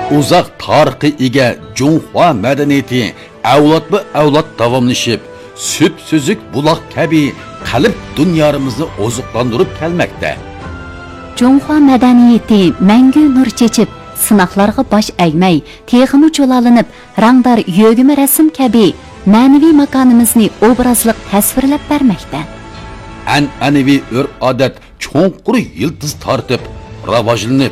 Uzaq tarixi ega Junhua madaniyati avlodma-avlod davomlashib, süt-süzük buloq kabi qalb dunyomizni oziqlantirib kelmoqda. Junhua madaniyati mangu nur chechib, sinoqlarga bosh egmay, texmi cho'lalinib, rangdor yo'g'imi rasm kabi ma'naviy makonimizni obrazliq tasvirlab bermoqda. An'anaviy urf-odat cho'nqur yildiz tortib, rivojlanib